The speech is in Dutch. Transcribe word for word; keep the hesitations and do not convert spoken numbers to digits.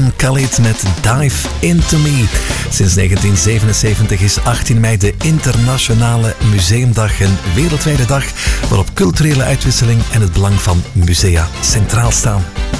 en Khalid met Dive Into Me. Sinds negentien zevenenzeventig is achttien mei de Internationale Museumdag, een wereldwijde dag waarop culturele uitwisseling en het belang van musea centraal staan.